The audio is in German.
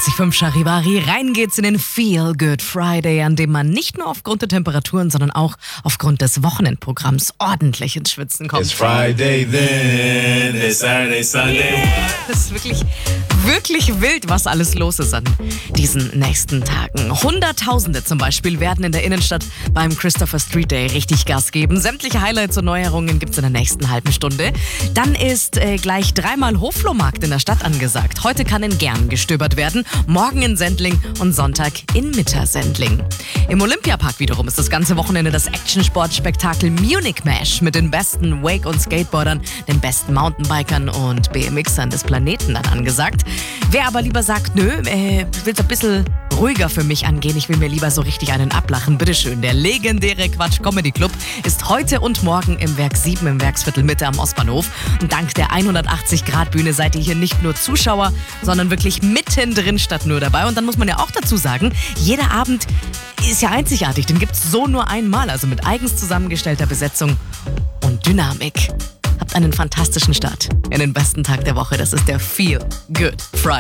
94.5 Charivari. Rein geht's in den Feel Good Friday, an dem man nicht nur aufgrund der Temperaturen, sondern auch aufgrund des Wochenendprogramms ordentlich ins Schwitzen kommt. It's Friday then, it's Saturday, Sunday. Das ist wirklich wild, was alles los ist an diesen nächsten Tagen. Hunderttausende zum Beispiel werden in der Innenstadt beim Christopher Street Day richtig Gas geben. Sämtliche Highlights und Neuerungen gibt's in der nächsten halben Stunde. Dann ist gleich dreimal Hoflohmarkt in der Stadt angesagt. Heute kann in Gern gestöbert werden, morgen in Sendling und Sonntag in Mittersendling. Im Olympiapark wiederum ist das ganze Wochenende das Action-Sport-Spektakel Munich Mash mit den besten Wake- und Skateboardern, den besten Mountainbikern und BMXern des Planeten dann angesagt. Wer aber lieber sagt, nö, ich will es ein bisschen ruhiger für mich angehen, ich will mir lieber so richtig einen ablachen, bitteschön. Der legendäre Quatsch Comedy Club ist heute und morgen im Werk 7 im Werksviertel Mitte am Ostbahnhof. Und dank der 180-Grad-Bühne seid ihr hier nicht nur Zuschauer, sondern wirklich mittendrin statt nur dabei. Und dann muss man ja auch dazu sagen, jeder Abend ist ja einzigartig, den gibt's so nur einmal, also mit eigens zusammengestellter Besetzung und Dynamik. Habt einen fantastischen Start in den besten Tag der Woche. Das ist der Feel Good Friday.